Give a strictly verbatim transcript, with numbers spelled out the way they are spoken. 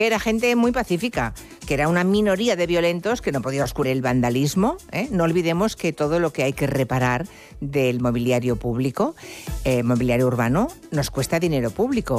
Era gente muy pacífica, que era una minoría de violentos que no podía oscurecer el vandalismo, ¿eh? No olvidemos que todo lo que hay que reparar del mobiliario público, eh, mobiliario urbano, nos cuesta dinero público.